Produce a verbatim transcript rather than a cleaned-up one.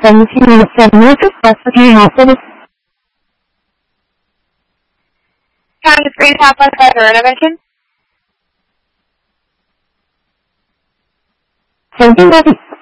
Time to screen half by further intervention. Thank you.